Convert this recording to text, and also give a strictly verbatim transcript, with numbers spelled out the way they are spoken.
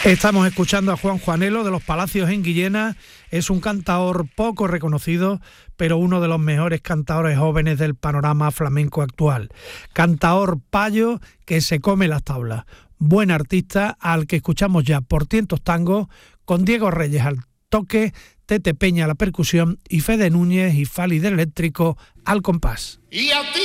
Estamos escuchando a Juan Juanelo de los Palacios en Guillena. Es un cantaor poco reconocido, pero uno de los mejores cantaores jóvenes del panorama flamenco actual. Cantaor payo que se come las tablas. Buen artista al que escuchamos ya por Tientos Tango, con Diego Reyes al toque, Tete Peña a la percusión y Fede Núñez y Fali del eléctrico al compás. Y a ti.